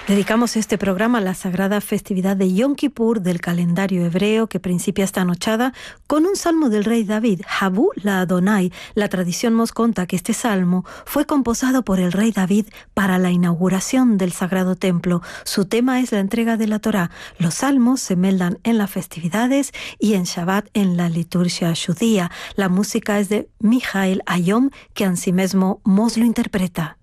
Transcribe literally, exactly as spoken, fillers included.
Dedicamos este programa a la sagrada festividad de Yom Kippur del calendario hebreo que principia esta nochada con un salmo del rey David, Habu la Adonai. La tradición nos conta que este salmo fue composado por el rey David para la inauguración del sagrado templo. Su tema es la entrega de la Torá. Los salmos se meldan en las festividades y en Shabbat en la liturgia judía. La música es de Mijael Ayom, que en sí mismo nos lo interpreta.